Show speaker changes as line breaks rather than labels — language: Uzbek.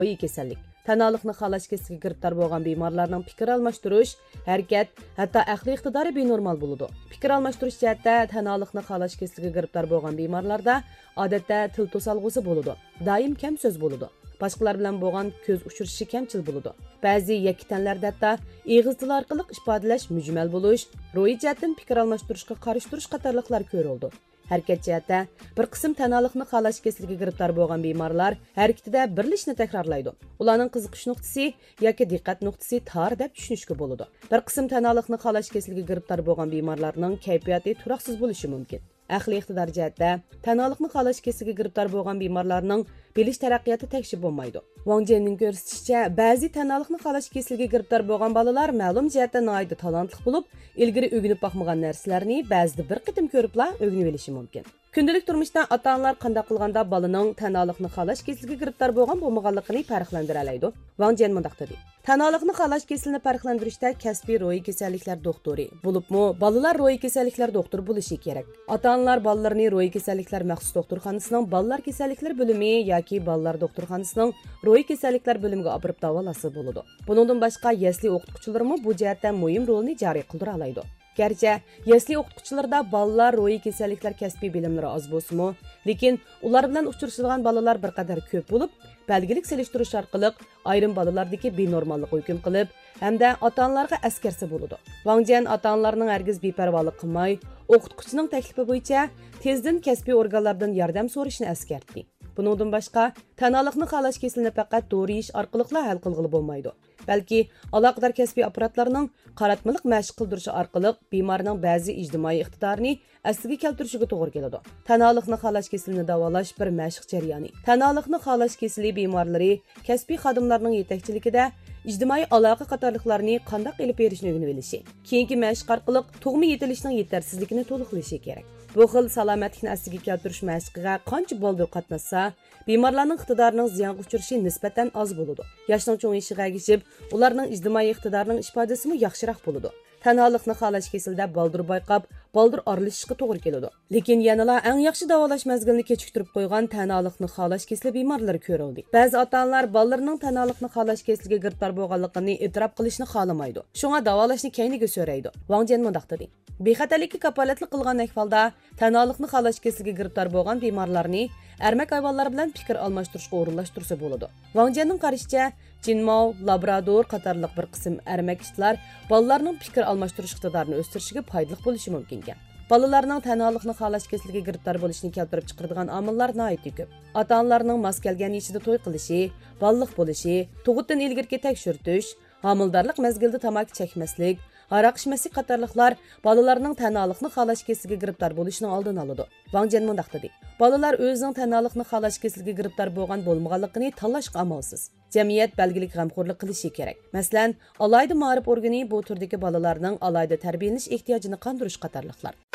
ro'yi kasallik. Tanalıqni xalash kesiga giribtar bo'lgan bemorlarning fikr almashtirish, harakat, hatto aqliy iqtidori benormal bo'ladi. Fikr almashtirish jihatda tanalıqni xalash kesiga giribtar bo'lgan bemorlarda odatda til to'salg'usi bo'ladi. Doim kam so'z bo'ladi. Boshqalar bilan bo'lgan ko'z uchrashishi kamchil bo'ladi. Ba'zi yaktanlarda hatto eg'iz tili orqali ifodalash mujmal bo'lish, ro'yi jihatdan fikr almashtirishga qarshi turish qatorliqlar ko'rildi. Harakat jihatda bir qism tanalıqni xalash kesiliga giribtar bo'lgan bemorlar harakatida birlashni takrorlaydi. Ularning qiziqish nuqtasi yoki diqqat nuqtasi tor deb tushunishga bo'ladi. Bir qism tanalıqni xalash kesiliga giribtar bo'lgan bemorlarning kayfiyati turaqsiz bo'lishi mumkin. Aqliy iqtidor jihatda tanalıqni xalash kesiga giribtar bo'lgan bemorlarning bilish taraqqiyoti tekshib bo'lmaydi. Wang Jianning ko'rsatishicha, ba'zi tanalıqni xalash kesiga giribtar bo'lgan bolalar ma'lum jihatda noyda talantli bo'lib, ilgari o'rganib boqmagan narsalarni ba'zida bir qitim ko'ribla o'rganib olishi mumkin. Kundalik turmushda ota-onalar qanday qilganda bolaning tanalıqni xalash kesiga giribtar bo'lgan bo'lmaganligini farqlantira oladi. Wang Jian mundaq dedi: Tanalıqni xalash kesilini farqlantirishda kasbiy ro'yi kasalliklar doktori, bo'libmi bolalar ro'yi kasalliklar doktori bo'lishi kerak. Ota-onalar bolalarini ro'yi kasalliklar maxsus doktorxonasining bolalar kasalliklar bo'limi yoki bolalar doktorxonasining ro'yi kasalliklar bo'limiga olib borib davolasa bo'ladi. Buningdan boshqa yasli o'qituvchilarmi bu jihatda muhim rolni joriy qildira oladi. Gerçi yasli o'qituvchilarda bolalar ro'yi kasalliklar kasbiy bilimlari oz bo'lsa-mu, lekin ular bilan uchrashadigan bolalar bir qadar ko'p bo'lib, belgilik selishtirish orqali ayrim bolalardagi benormallik hukm qilib, hamda ota-onalarga askarsa bo'ladi. Wang Jian ota-onalarning hargiz beparvolik qilmay, o'qituvchining taklifi bo'yicha tezdan kasbiy organlardan yordam so'rashni askartdi. Buningdan boshqa, tanalıqni xalash kesilini faqat dori ish orqali hal qilg'ili bo'lmaydi. Balki aloqador kasbiy apparatlarning qaratmalik mashq qildirishi orqali bemorning ba'zi ijtimoiy iqtidorini asliga keltirishiga to'g'ri keladi. Tanalıqni xalash kesilini davolash bir mashq jarayoni. Tanalıqni xalash kesili bemorlari kasbiy xodimlarning yetakchiligida ijtimoiy aloqa qatorliqlarini qanday qilib berishni o'rganib olishi, keyingi mashq orqali tug'ma yetilishining yetarsizligini to'liqlashi kerak. Bu xil salomatlikni asliga keltirish mashqiga qancha boldir qatnashsa, bemorlarning iqtidorining ziyonga uchrashi nisbatan oz bo'ladi. Yoshning cho'ng'ishiga ergishib, ularning ijtimoiy iqtidorining ifodasi yaxshiroq bo'ladi. Tanalıqni xalash kesilida baldır bayqab, baldır aralashishga to'g'ri keladi. Lekin yanala eng yaxshi davolash mezgilini kechiktirib qo'ygan tanalıqni xalash kesili bemorlar ko'rildi. Ba'zi ota-onalar bolalarning tanalıqni xalash kesiliga giribtar bo'lganligini e'tirof qilishni xohlamaydi. Shunga davolashni keyniga so'raydi. Wang Jian mundaq dedi: Bexatarlikka kapolatlik qilgan ahvolda tanalıqni xalash kesiliga giribtar bo'lgan bemorlarni ermak hayvonlar bilan fikr almashtirishga o'rinlashtirsa bo'ladi. Wang Jianning qarashicha, Jinmao, Labrador qatorliq bir qism ermak itlar bolalarning fikr almashtirish iqtidorini o'stirishiga foydali bo'lishi mumkin ekan. Bolalarning tanalıqni xalash kesiliga giribtar bo'lishini keltirib chiqaradigan omillar nihoyat ko'p. Ota-onalarning mos kelgan ishida to'y qilishi, baliq bo'lishi, tug'utdan ilgirki tekshirtish, homildorlik mezgilida tamaki chekmaslik, aroq ichmaslik qatorliqlar bolalarning tanalıqni xalash kesiga giribtar bo'lishining oldini oladi. Wang Jian mundaq dedi: Bolalar o'zining tanalıqni xalash kesiga giribtar bo'lgan bo'lmaganligini tanlashga amalsiz. Jamiyat belgilik g'amxo'rlik qilishi kerak. Masalan, alayda ma'rif organi bu turdagi bolalarning alayda tarbiyalanish ehtiyojini qondirish qatorliqlar.